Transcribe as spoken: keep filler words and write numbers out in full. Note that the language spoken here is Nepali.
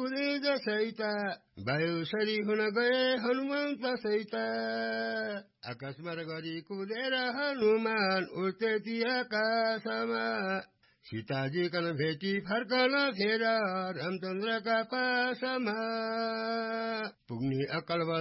कुदे जसैत वायुसरी हुन गए हनुमन्त सहित आकाशमा गरी कुदेर हनुमान उठ्थे ती आकाशमा सीताजी कन भेटी फर्कन फेर रामचन्द्रका पासमा पुग्ने अकल